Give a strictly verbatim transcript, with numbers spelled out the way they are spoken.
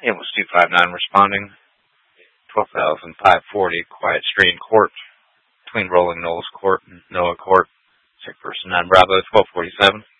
It was two five nine responding. twelve thousand five forty, Quiet Stream Court, between Rolling Knolls Court and Noah Court. Sick person nine Bravo, twelve forty-seven.